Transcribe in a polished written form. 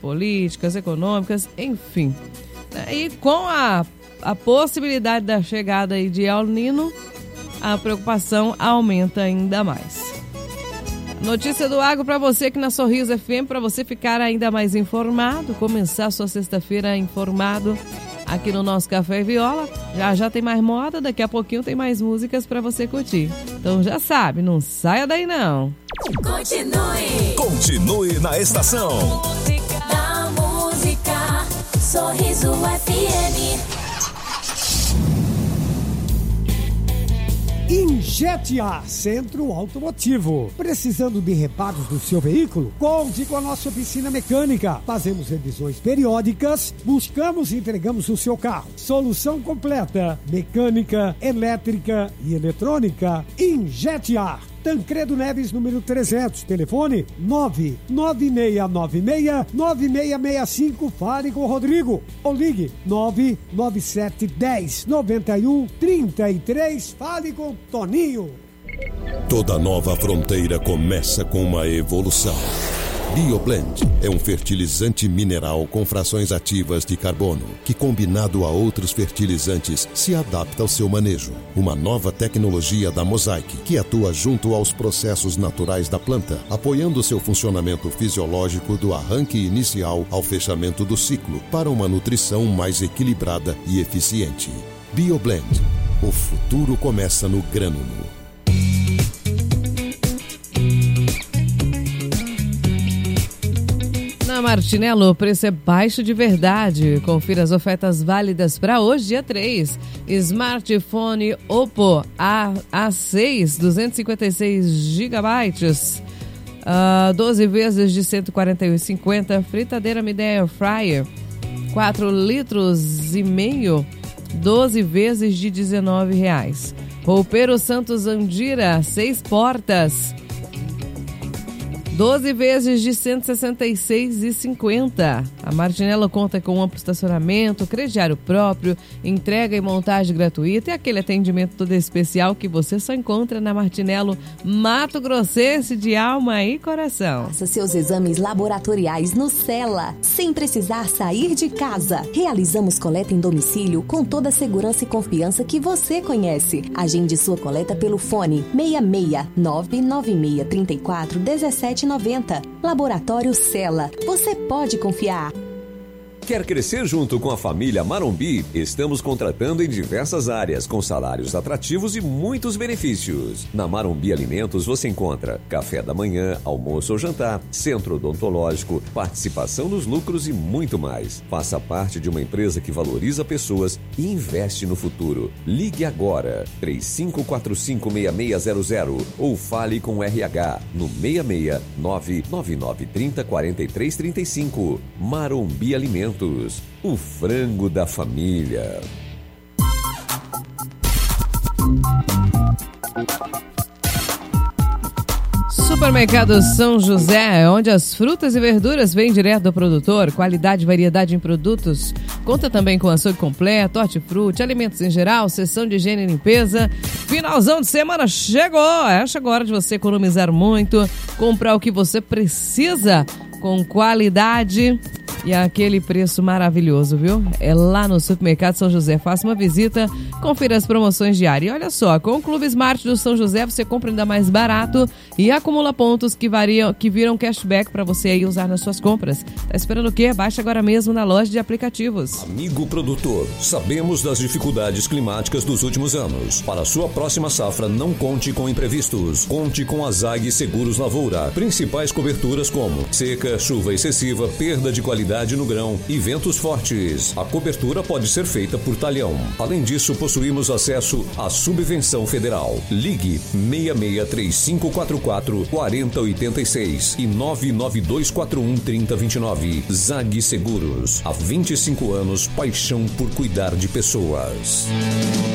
políticas, econômicas, enfim. E com a possibilidade da chegada aí de El Niño, a preocupação aumenta ainda mais. Notícia do Agro para você aqui na Sorriso FM, para você ficar ainda mais informado, começar a sua sexta-feira informado aqui no nosso Café e Viola. Já tem mais moda, daqui a pouquinho tem mais músicas para você curtir. Então já sabe, não saia daí não. Continue na estação. Da música, Sorriso FM. Injete A, Centro Automotivo. Precisando de reparos do seu veículo? Conte com a nossa oficina mecânica. Fazemos revisões periódicas, buscamos e entregamos o seu carro. Solução completa, mecânica, elétrica e eletrônica. Injete A. Tancredo Neves, número 300, telefone 99696-9665, fale com o Rodrigo, ou ligue 99710-9133, fale com o Toninho. Toda nova fronteira começa com uma evolução. BioBlend é um fertilizante mineral com frações ativas de carbono, que combinado a outros fertilizantes se adapta ao seu manejo. Uma nova tecnologia da Mosaic, que atua junto aos processos naturais da planta, apoiando seu funcionamento fisiológico do arranque inicial ao fechamento do ciclo, para uma nutrição mais equilibrada e eficiente. BioBlend. O futuro começa no grânulo. Na Martinello, o preço é baixo de verdade. Confira as ofertas válidas para hoje, dia 3. Smartphone Oppo A6, 256 GB, 12 vezes de R$ 141,50. Fritadeira Midea Air Fryer, 4 litros e meio, 12 vezes de R$ 19,00. Roupeiro Santos Andira, 6 portas, 12 vezes de R$ 166,50. A Martinello conta com amplo estacionamento, crediário próprio, entrega e montagem gratuita e aquele atendimento todo especial que você só encontra na Martinello, Mato Grossense de alma e coração. Faça seus exames laboratoriais no Cela, sem precisar sair de casa. Realizamos coleta em domicílio com toda a segurança e confiança que você conhece. Agende sua coleta pelo fone 66996341790. Laboratório Cela. Você pode confiar. Quer crescer junto com a família Marombi? Estamos contratando em diversas áreas, com salários atrativos e muitos benefícios. Na Marombi Alimentos você encontra café da manhã, almoço ou jantar, centro odontológico, participação nos lucros e muito mais. Faça parte de uma empresa que valoriza pessoas e investe no futuro. Ligue agora, 3545-6600 ou fale com o RH no 669-9930-4335. Marombi Alimentos. O frango da família. Supermercado São José, onde as frutas e verduras vêm direto do produtor, qualidade e variedade em produtos. Conta também com açougue completo, hortifruti, alimentos em geral, seção de higiene e limpeza. Finalzão de semana chegou! Chegou a hora de você economizar muito, comprar o que você precisa com qualidade e aquele preço maravilhoso, viu? É lá no Supermercado São José. Faça uma visita, confira as promoções diárias. E olha só, com o Clube Smart do São José você compra ainda mais barato e acumula pontos que viram cashback para você aí usar nas suas compras. Tá esperando o quê? Baixe agora mesmo na loja de aplicativos. Amigo produtor, sabemos das dificuldades climáticas dos últimos anos. Para a sua próxima safra, não conte com imprevistos. Conte com a ZAG Seguros Lavoura. Principais coberturas como seca, chuva excessiva, perda de qualidade no grão e ventos fortes. A cobertura pode ser feita por talhão. Além disso, possuímos acesso à subvenção federal. Ligue 663544-4086 e 99241-3029. ZAG Seguros. Há 25 anos, paixão por cuidar de pessoas.